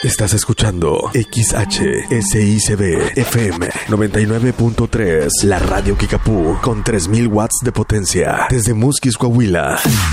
Estás escuchando XHSICB FM 99.3, la radio Kickapoo con 3000 watts de potencia desde Musquis, Coahuila.